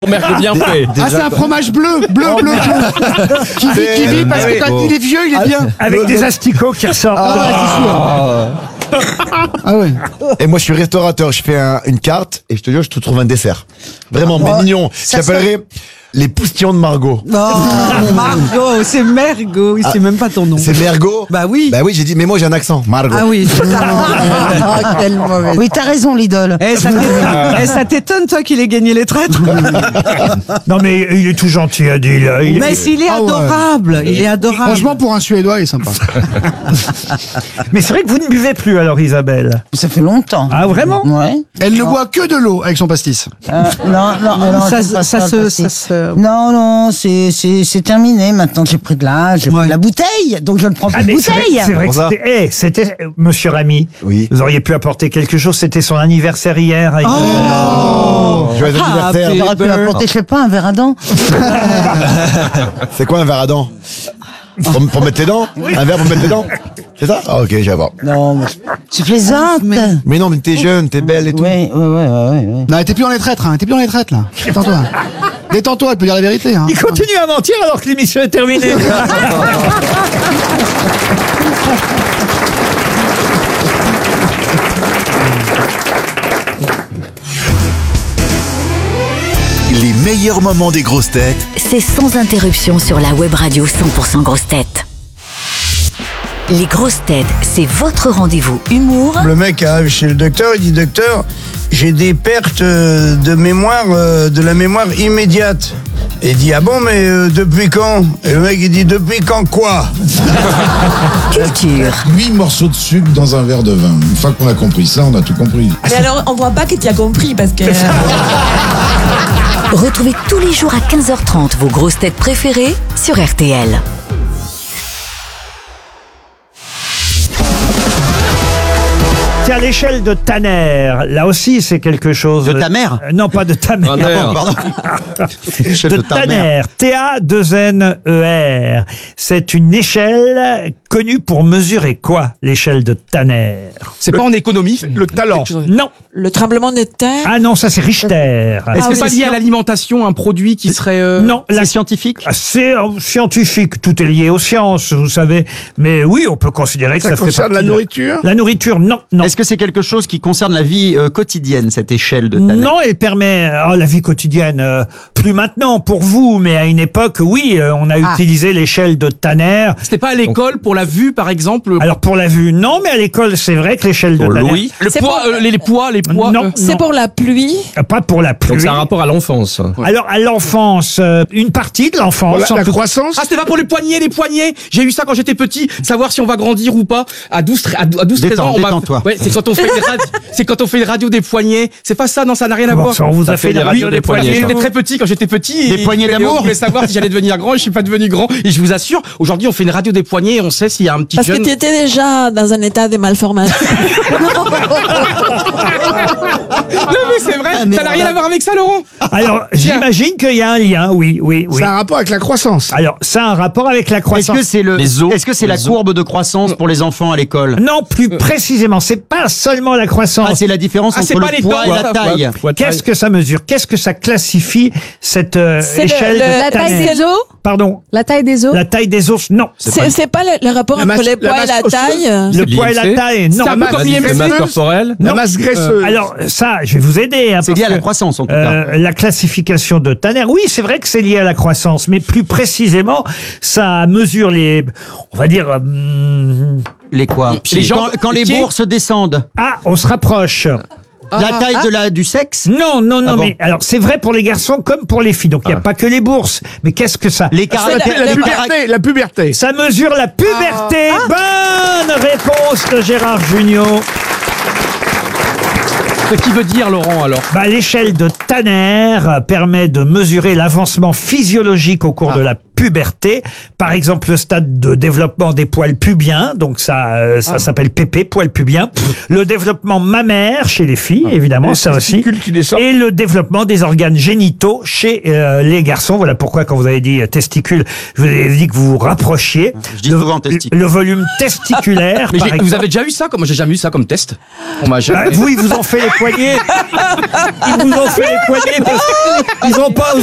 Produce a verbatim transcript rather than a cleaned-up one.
Mergue bien fait. Ah, c'est un fromage bleu, bleu, bleu, bleu. Qui vit, qui vit, parce que quand il est vieux, il est bien. Avec des asticots qui ressortent. Ah, ah ouais. Et moi, je suis restaurateur. Je fais un- une carte et je te jure, je te trouve un dessert. Vraiment, mais Oh, mignon. ça J'appellerais les poustillons de Margot. Oh, Margot, c'est Mergo, il sait même pas ton nom. C'est Mergot. Bah oui. Bah oui, j'ai dit, mais moi j'ai un accent. Margot. Ah oui. Ah, quelle mauvaise. Oui, t'as raison, l'idole. Eh, ça t'étonne, eh, ça t'étonne, toi, qu'il ait gagné les traîtres. Non, mais il est tout gentil, Adil. Il Mais s'il est Ah ouais. adorable, il est adorable. Franchement, pour un Suédois, il est sympa. Mais c'est vrai que vous ne buvez plus, alors, Isabelle. Ça fait longtemps. Ah, vraiment? Ouais. Elle ne boit que de l'eau avec son pastis. Euh, non, non, non, Ça, c'est pas ça le se, pastis. ça se. Non, non, c'est, c'est, c'est terminé. Maintenant, j'ai pris de l'âge, j'ai Ouais. pris la bouteille. Donc, je ne prends plus Ah, de mais c'est vrai, bouteille. c'est vrai que Pour ça. c'était, eh, c'était, euh, monsieur Rami. Oui. Vous auriez pu apporter quelque chose. C'était son anniversaire hier. Avec Joyeux anniversaire. Happy J'aurais pu apporter, je sais pas, un verre à dents. C'est quoi un verre à dents pour, pour mettre tes dents Un verre pour mettre tes dents C'est ça Ah, ok, j'ai voir. Non, mais tu plaisantes. Mais non, mais t'es jeune, t'es belle et tout. Oui, oui, oui, oui, oui. Non, t'es plus dans les traîtres, hein. T'es plus dans les traîtres, là. Détends-toi. Détends-toi, elle peut dire la vérité, hein. Il continue à mentir alors que l'émission est terminée. Les meilleurs moments des grosses têtes C'est sans interruption sur la web radio cent pour cent grosses têtes. Les grosses têtes, c'est votre rendez-vous humour Le mec arrive chez le docteur, il dit docteur, j'ai des pertes euh, de mémoire, euh, de la mémoire immédiate. Et il dit ah bon mais euh, depuis quand? Et le mec il dit depuis quand quoi? culture. huit morceaux de sucre dans un verre de vin. Une fois qu'on a compris ça, on a tout compris. Mais alors, on voit pas que tu as compris parce que. Retrouvez tous les jours à quinze heures trente vos grosses têtes préférées sur R T L. Tiens, l'échelle de Tanner, là aussi, c'est quelque chose. De ta mère? Euh, Non, pas de ta mère. Tanner. Pardon. Échelle de de ta Tanner, T A deux N E R. C'est une échelle connue pour mesurer quoi, l'échelle de Tanner? C'est pas en économie. Le talent. Non. Le tremblement de terre. Ah non, ça c'est Richter. Est-ce que oui, c'est c'est lié à sûr. l'alimentation, un produit qui serait. euh, Non, la- scientifique. Ah, c'est euh, scientifique, tout est lié aux sciences, vous savez. Mais oui, on peut considérer que ça, fait concerne partie la de- nourriture La nourriture, non, non. Est-ce que c'est quelque chose qui concerne la vie euh, quotidienne, cette échelle de Tanner? Non, elle permet oh, la vie quotidienne. euh, plus maintenant pour vous, mais à une époque, oui, euh, on a Ah. utilisé l'échelle de Tanner. C'était pas à l'école pour la vue, par exemple. Alors pour la vue, non, mais à l'école, c'est vrai que l'échelle de Pour Tanner. Louis. Le C'est poids, pour- euh, les, les poids, les poids. Non, euh, C'est non. pour la pluie. Pas pour la pluie. Donc c'est un rapport à l'enfance. Alors à l'enfance, euh, une partie de l'enfance. La, en la tout- croissance. Ah, c'était pas pour les poignets, les poignets. J'ai eu ça quand j'étais petit, savoir si on va grandir ou pas. À douze, à douze, treize Détends, ans, on m'a- détends-toi. Ouais, c'est quand on fait une radio, c'est quand on fait une radio des poignets. C'est pas ça, non, ça n'a rien à Bon, voir. ça, on vous a fait des la radio des poignets, J'étais ça. très petit quand j'étais petit. Des et- poignées et d'amour. On voulait savoir si j'allais devenir grand et je suis pas devenu grand. Et je vous assure, aujourd'hui, on fait une radio des poignets et on sait s'il y a un petit Parce jeune. que tu étais déjà dans un état de malformation. Non, mais c'est vrai, ça n'a rien à voir avec ça, Laurent. Alors j'imagine qu'il y a un lien, oui, oui, oui. Ça a un rapport avec la croissance. Alors ça a un rapport avec la Est-ce croissance. que c'est le, Les os. est-ce que c'est la Les os. courbe de croissance pour les enfants à l'école? Non, plus précisément, c'est pas seulement la croissance. Ah, c'est la différence Ah, c'est entre pas le les poids et dents, la ça. taille. Qu'est-ce que ça mesure? Qu'est-ce que ça classifie cette euh, C'est le- échelle le- de la taille Tanner? des os. Pardon, La taille des os. la taille des os, non. C'est c'est pas le, le rapport La entre masse- les la poids et la masse taille. Le poids et la l'I M C. taille, non. C'est un peu comme l'I M C. corporelle. La Non. masse graisseuse. Alors ça, je vais vous aider. Hein, C'est parce lié à la que, croissance, en tout cas. euh, la classification de Tanner, oui, c'est vrai que c'est lié à la croissance, mais plus précisément, ça mesure les, on va dire, hum, Les quoi? Les gens- quand, quand les les pieds. bourses descendent. ah, on se rapproche. La taille de la, du sexe? Non, non, non, Ah bon. mais alors c'est vrai pour les garçons comme pour les filles. Donc il n'y a pas que les bourses, mais qu'est-ce que ça Les C'est caractères. la- La le- puberté, la puberté. Ça mesure la puberté. Bonne réponse de Gérard Jugnot. Ce qui veut dire, Laurent, alors. Bah, l'échelle de Tanner permet de mesurer l'avancement physiologique au cours de la puberté. Par exemple, le stade de développement des poils pubiens, donc ça, euh, ça s'appelle P P, poils pubiens. Le développement mammaire chez les filles, évidemment, Les ça aussi. testicules qui descendent. Et le développement des organes génitaux chez euh, les garçons. Voilà pourquoi, quand vous avez dit euh, testicules, je vous ai dit que vous vous rapprochiez. Je dis le, souvent testicule. le volume testiculaire. Mais par j'ai- exemple. vous avez déjà eu ça? Comme moi, j'ai jamais eu ça comme test. On m'a Bah, jamais. vous, ils vous ont fait les poignets. Ils vous ont fait les poignets parce qu'ils n'ont pas